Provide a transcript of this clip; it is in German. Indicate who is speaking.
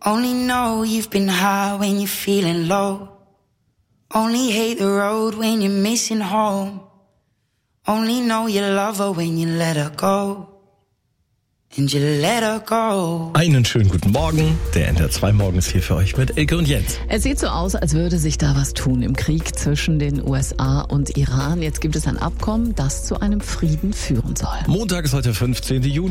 Speaker 1: Only know you've been high when you're feeling low. Only hate the road when you're missing home. Only know you love her when you let her go. And you let her go.
Speaker 2: Einen schönen guten Morgen. Der NDR 2 Morgen ist hier für euch mit Elke und Jens.
Speaker 3: Es sieht so aus, als würde sich da was tun im Krieg zwischen den USA und Iran. Jetzt gibt es ein Abkommen, das zu einem Frieden führen soll.
Speaker 2: Montag ist heute der 15. Juni.